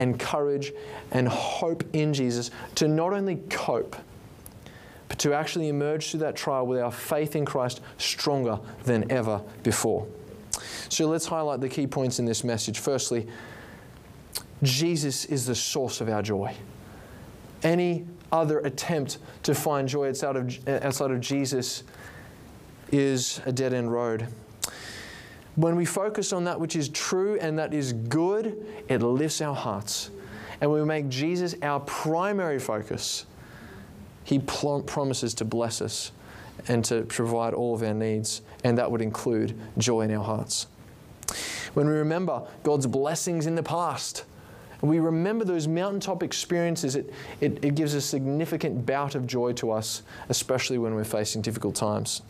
and courage and hope in Jesus to not only cope, but to actually emerge through that trial with our faith in Christ stronger than ever before. So let's highlight the key points in this message. Firstly, Jesus is the source of our joy. Any other attempt to find joy outside of Jesus is a dead-end road. When we focus on that which is true and that is good, it lifts our hearts. And when we make Jesus our primary focus, He promises to bless us and to provide all of our needs, and that would include joy in our hearts. When we remember God's blessings in the past, and we remember those mountaintop experiences, it gives a significant bout of joy to us, especially when we're facing difficult times.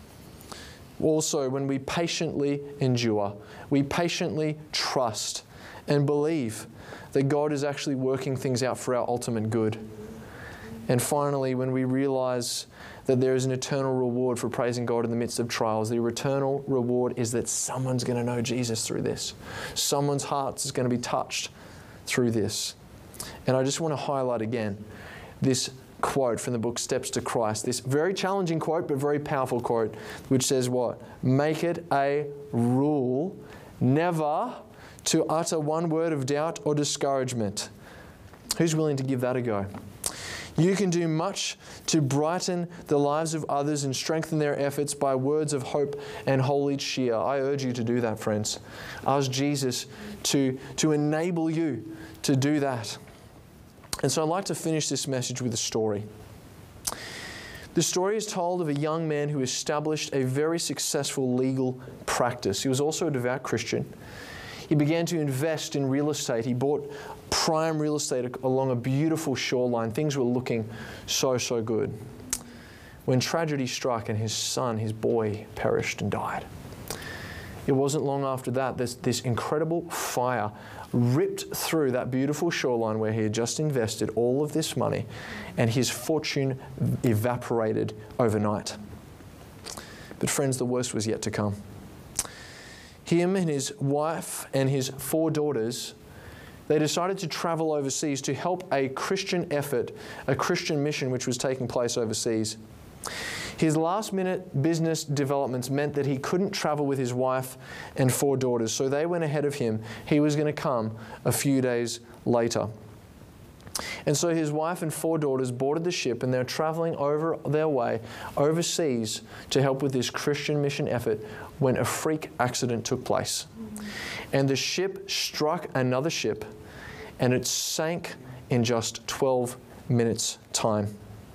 Also, when we patiently endure, we patiently trust and believe that God is actually working things out for our ultimate good. And finally, when we realize that there is an eternal reward for praising God in the midst of trials, the eternal reward is that someone's going to know Jesus through this. Someone's heart is going to be touched through this. And I just want to highlight again this quote from the book Steps to Christ, this very challenging quote but very powerful quote, which says what? Make it a rule never to utter one word of doubt or discouragement. Who's willing to give that a go? You can do much to brighten the lives of others and strengthen their efforts by words of hope and holy cheer. I urge you to do that, friends. Ask Jesus to enable you to do that. And so I'd like to finish this message with a story. The story is told of a young man who established a very successful legal practice. He was also a devout Christian. He began to invest in real estate. He bought prime real estate along a beautiful shoreline. Things were looking so good. When tragedy struck and his son, his boy, perished and died. It wasn't long after that, this incredible fire ripped through that beautiful shoreline where he had just invested all of this money, and his fortune evaporated overnight. But friends, the worst was yet to come. Him and his wife and his 4 daughters, they decided to travel overseas to help a Christian effort, a Christian mission which was taking place overseas. His last-minute business developments meant that he couldn't travel with his wife and 4 daughters, so they went ahead of him. He was going to come a few days later. And so his wife and 4 daughters boarded the ship, and they're traveling over their way overseas to help with this Christian mission effort when a freak accident took place. And the ship struck another ship, and it sank in just 12 minutes' time.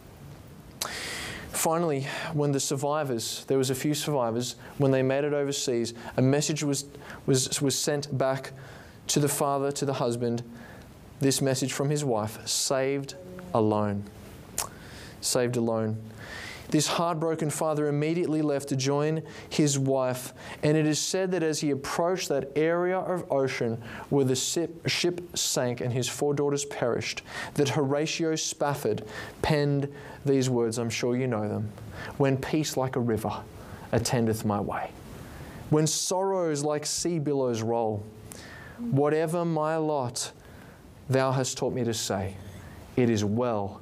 Finally, when the survivors, there was a few survivors, when they made it overseas, a message was sent back to the father, to the husband, this message from his wife: saved alone. Saved alone. This heartbroken father immediately left to join his wife, and it is said that as he approached that area of ocean where the ship sank and his 4 daughters perished, that Horatio Spafford penned these words, I'm sure you know them: when peace like a river attendeth my way, when sorrows like sea billows roll, whatever my lot, thou hast taught me to say, it is well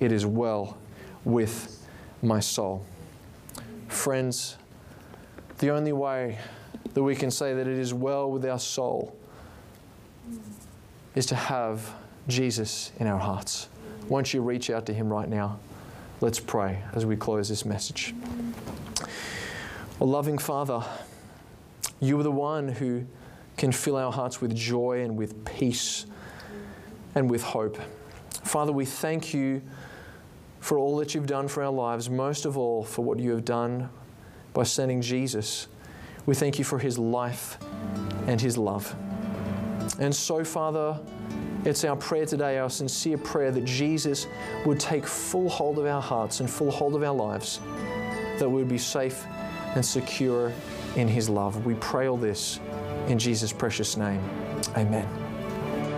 with my soul. Friends, the only way that we can say that it is well with our soul is to have Jesus in our hearts. Won't you reach out to Him right now? Let's pray as we close this message. Oh, loving Father, You are the one who can fill our hearts with joy and with peace and with hope. Father, we thank You for all that You've done for our lives, most of all for what You have done by sending Jesus. We thank You for His life and His love. And so, Father, it's our prayer today, our sincere prayer, that Jesus would take full hold of our hearts and full hold of our lives, that we would be safe and secure in His love. We pray all this in Jesus' precious name. Amen.